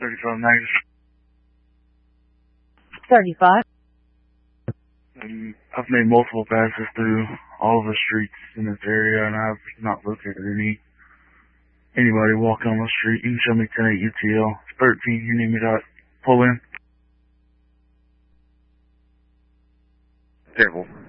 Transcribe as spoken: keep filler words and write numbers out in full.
thirty-five negative. thirty-five. Um, I've made multiple passes through all of the streets in this area, and I've not located any anybody walking on the street. You can show me ten eight U T L. thirteen, you need me to pull in? Careful.